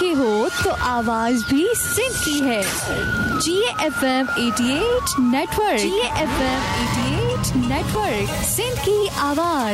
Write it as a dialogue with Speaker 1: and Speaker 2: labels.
Speaker 1: हो तो आवाज भी सिंध की है। GFM 88 network, GFM 88 network, Sindh की आवाज।